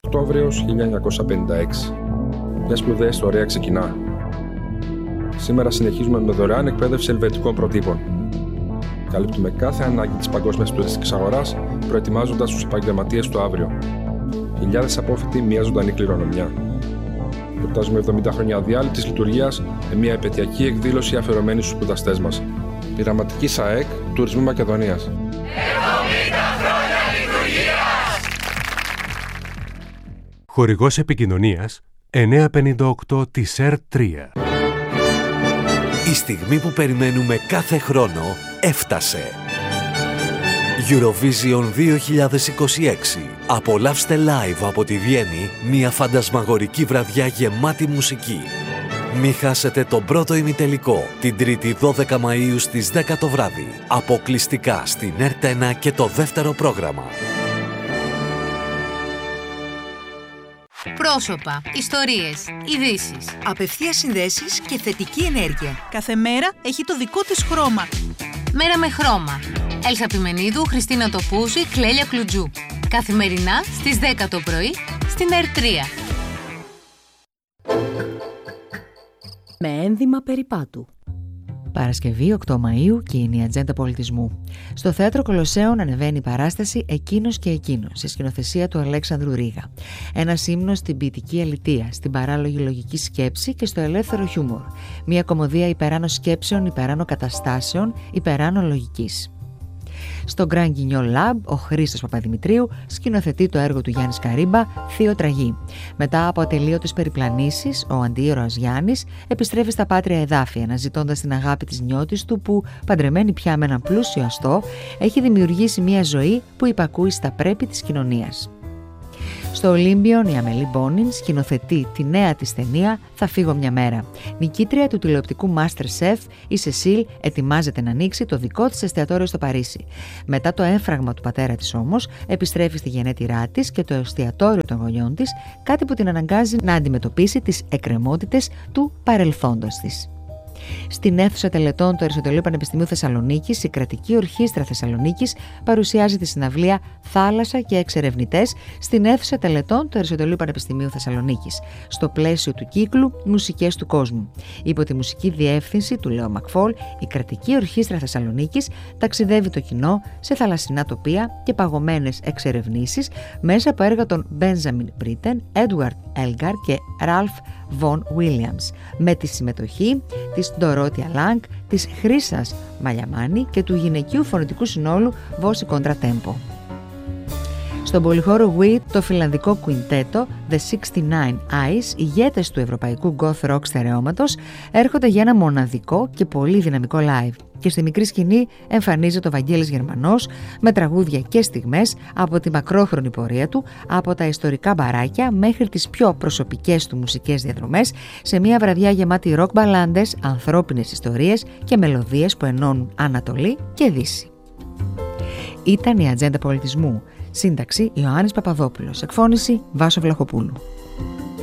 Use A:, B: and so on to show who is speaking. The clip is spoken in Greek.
A: Οκτώβριος 1956. Μια σπουδαία ιστορία ξεκινά. Σήμερα συνεχίζουμε με δωρεάν εκπαίδευση ελβετικών προτύπων. Καλύπτουμε κάθε ανάγκη της παγκόσμιας τουριστικής αγοράς, προετοιμάζοντας τους επαγγελματίες του αύριο. Χιλιάδες απόφοιτοι, μια ζωντανή κληρονομιά. Γιορτάζουμε 70 χρόνια αδιάλειτης λειτουργίας με μια επαιτειακή εκδήλωση αφιερωμένη στους σπουδαστές μας. Πειραματική ΣΑΕΚ Τουρισμού Μακεδονίας.
B: 70 χρόνια λειτουργίας!
C: Χορηγός επικοινωνίας 958 της ΕΡΤ3.
D: Η στιγμή που περιμένουμε κάθε χρόνο έφτασε. Eurovision 2026. Απολαύστε live από τη Βιέννη μια φαντασμαγορική βραδιά γεμάτη μουσική. Μη χάσετε τον πρώτο ημιτελικό την 3η 12 Μαΐου στις 10 το βράδυ. Αποκλειστικά στην ΕΡΤ1 και το δεύτερο πρόγραμμα.
E: Πρόσωπα, ιστορίες, ειδήσεις,
F: απευθείας συνδέσεις και θετική ενέργεια. Κάθε μέρα έχει το δικό της χρώμα.
E: Μέρα με χρώμα. Έλσα Πιμενίδου, Χριστίνα Τοπούζη, Κλέλια Κλουτζού. Καθημερινά στις 10 το πρωί στην ΕΡΤ3.
G: Με ένδυμα περιπάτου. Παρασκευή 8 Μαΐου και είναι η Ατζέντα Πολιτισμού. Στο Θέατρο Κολοσσέων ανεβαίνει η παράσταση «Εκείνος και εκείνος» σε σκηνοθεσία του Αλέξανδρου Ρίγα. Ένας ύμνος στην ποιητική αλητεία, στην παράλογη λογική σκέψη και στο ελεύθερο χιούμορ. Μια κωμωδία υπεράνω σκέψεων, υπεράνω καταστάσεων, υπεράνω λογικής. Στο Grand Guignol Lab, ο Χρήστος Παπαδημητρίου σκηνοθετεί το έργο του Γιάννη Καρύμπα, Θείο Τραγή. Μετά από ατελείωτες περιπλανήσεις, ο αντίηρωας Γιάννης επιστρέφει στα πάτρια εδάφη, αναζητώντας την αγάπη της νιώτης του που, παντρεμένη πια με έναν πλούσιο αστό, έχει δημιουργήσει μια ζωή που υπακούει στα πρέπει της κοινωνίας. Στο Ολύμπιον η Αμελή Μπόνιν σκηνοθετεί τη νέα της ταινία «Θα φύγω μια μέρα». Νικήτρια του τηλεοπτικού MasterChef, η Σεσίλ ετοιμάζεται να ανοίξει το δικό της εστιατόριο στο Παρίσι. Μετά το έμφραγμα του πατέρα της όμως, επιστρέφει στη γενέτειρά της και το εστιατόριο των γονιών της, κάτι που την αναγκάζει να αντιμετωπίσει τις εκκρεμότητες του παρελθόντος της. Στην αίθουσα τελετών του Αριστοτελείου Πανεπιστημίου Θεσσαλονίκης, η Κρατική Ορχήστρα Θεσσαλονίκης παρουσιάζει τη συναυλία «Θάλασσα και εξερευνητές» στην αίθουσα τελετών του Αριστοτελείου Πανεπιστημίου Θεσσαλονίκης, στο πλαίσιο του κύκλου «Μουσικές του κόσμου». Υπό τη μουσική διεύθυνση του Λέο Μακφόλ, η Κρατική Ορχήστρα Θεσσαλονίκης ταξιδεύει το κοινό σε θαλασσινά τοπία και παγωμένες εξερευνήσεις μέσα από έργα των Μπένζαμιν Μπρίτεν, Έντουαρντ Έλγκαρ και Ραλφ Βον Βίλιαμς, με τη συμμετοχή της Ντορότια Λάγκ, της Χρύσας Μαλιαμάνη και του γυναικείου φωνητικού συνόλου Βόση Κοντρατέμπο. Στον πολυχώρο WE, το φιλανδικό κουιντέτο The 69 Eyes, ηγέτες του ευρωπαϊκού goth rock στερεώματος, έρχονται για ένα μοναδικό και πολύ δυναμικό live. Και στη μικρή σκηνή εμφανίζεται ο Βαγγέλης Γερμανός με τραγούδια και στιγμές από τη μακρόχρονη πορεία του, από τα ιστορικά μπαράκια μέχρι τις πιο προσωπικές του μουσικές διαδρομές, σε μια βραδιά γεμάτη ροκ μπαλάντες, ανθρώπινες ιστορίες και μελωδίες που ενώνουν Ανατολή και Δύση. Ήταν η Ατζέντα Πολιτισμού. Σύνταξη Ιωάννης Παπαδόπουλος. Εκφώνηση Βάσο Βλαχοπούλου.